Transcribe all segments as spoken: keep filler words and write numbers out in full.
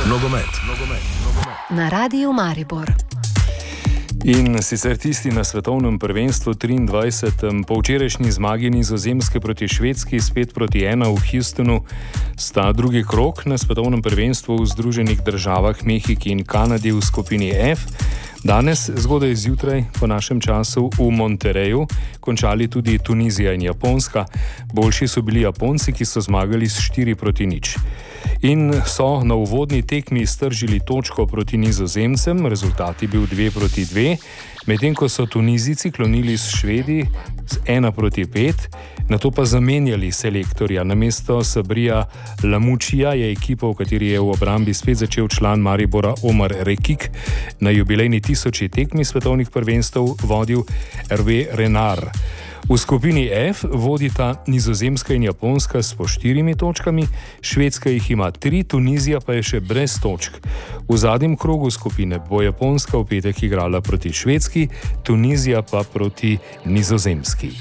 Nogomet, nogomet, nogomet. Na Radiu Maribor. In sicer tisti na svetovnem prvenstvu triindvajsetem, po včerajšnji zmagi Nizozemske proti Švedski, spet proti ena v Houstonu, sta drugi krog na svetovnem prvenstvu v Združenih državah, Mehiki in Kanadi v skupini F danes zgodaj zjutraj po našem času v Monterreyu končali tudi Tunizija in Japonska. Boljši so bili Japonci, ki so zmagali s štiri proti nič. In so na uvodni tekmi stržili točko proti Nizozemcem, rezultat je bil dve proti dve, medtem ko so Tunizijci klonili s Švedi z ena proti pet, nato pa zamenjali selektorja. Namesto Sabrija Lamučija je ekipo, v kateri je v obrambi spet začel član Maribora Omar Rekik, na jubilejni tisoči tekmi svetovnih prvenstev vodil Hervé Renard. V skupini F vodita Nizozemska in Japonska s po štirimi točkami, Švedska jih ima tri, Tunizija pa je še brez točk. V zadnjem krogu skupine bo Japonska v petek igrala proti Švedski, Tunizija pa proti Nizozemski.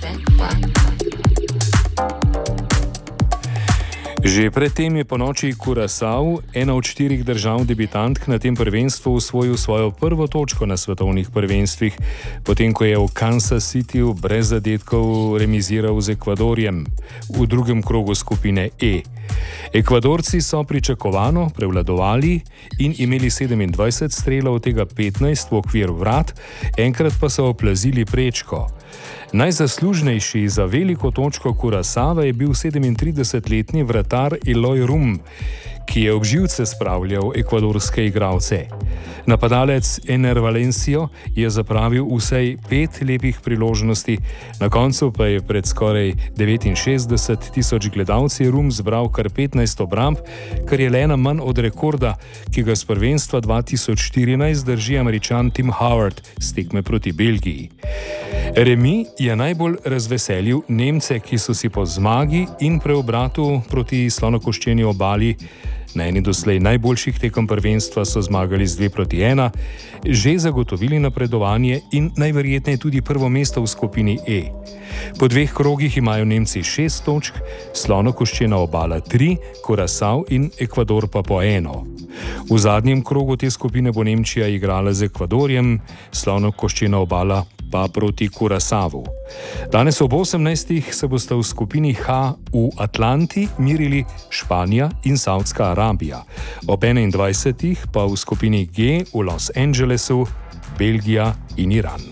Že predtem je ponoči Curaçao, ena od štirih držav debitantk na tem prvenstvu, osvojil svojo prvo točko na svetovnih prvenstvih, potem ko je v Kansas Cityju brez zadetkov remiziral z Ekvadorjem v drugem krogu skupine E. Ekvadorci so pričakovano prevladovali in imeli sedemindvajset strelov, od tega petnajst v okviru vrat, enkrat pa so oplazili prečko. Najzaslužnejši za veliko točko Curaçava je bil sedemintridesetletni vratar Eloy Rum, ki je ob živce spravljal ekvadorske igralce. Napadalec Ener Valencia je zapravil vsaj pet lepih priložnosti, na koncu pa je pred skoraj devetinšestdeset tisoč gledalci Rum zbral kar petnajst obramb, kar je le ena manj od rekorda, ki ga s prvenstva dva tisoč štirinajst drži Američan Tim Howard s tekme proti Belgiji. Remi je najbolj razveselil Nemce, ki so si po zmagi in preobratu proti Slonokoščeni obali, na eni doslej najboljših tekem prvenstva so zmagali z dve proti ena, že zagotovili napredovanje in najverjetneje tudi prvo mesto v skupini E. Po dveh krogih imajo Nemci šest točk, Slonokoščena obala tri, Curaçao in Ekvador pa po eno. V zadnjem krogu te skupine bo Nemčija igrala z Ekvadorjem, Slonokoščena obala pa proti Curaçavu. Danes ob osemnajstih se bosta v skupini H v Atlanti mirili Španija in Saudska Arabija. Ob enaindvajsetih pa v skupini G v Los Angelesu Belgija in Iran.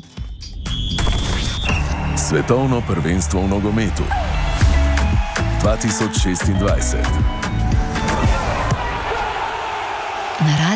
Svetovno prvenstvo v nogometu dva tisoč šestindvajset. Na